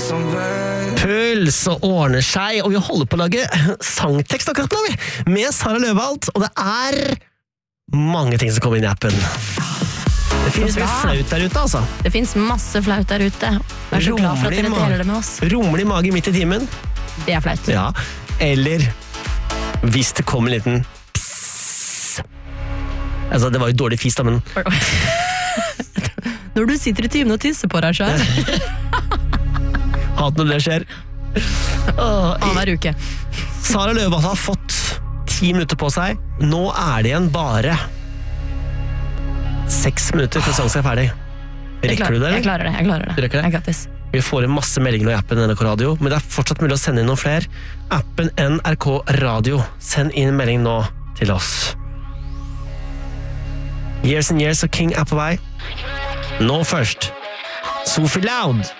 Puls og ordner seg, og vi holder på å lage sangtekst akkurat nå, med Sara Løvald, og det mange ting som kommer inn i appen. Det finnes mye flaut der ute, altså. Det finnes masse flaut der ute. Vær så glad for at dere deler det med oss. Rumlig mage midt i timen. Det flaut. Ja, eller hvis det kommer en liten pss. Altså, det var jo dårlig fis da, men når du sitter i timen og tisser på deg selv. Hat når det skjer. Hver uke. Sara Løvald har fått 10 minutter på seg. Nå det igjen bare 6 minutter før sangen er ferdig. Rekker du det? Jeg klarer det. Du rekker det? Grattis. Vi får en masse meldinger i appen NRK Radio, men det fortsatt mulig å sende inn noen flere. Appen NRK Radio. Send inn melding nå til oss. Years and Years og King Appleby. Nå først. Sophie Loud.